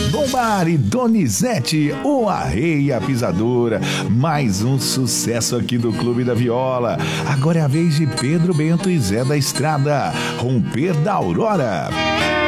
Bombar e Donizete, o Arreia e a Pisadora. Mais um sucesso aqui do Clube da Viola. Agora é a vez de Pedro Bento e Zé da Estrada, Romper da Aurora.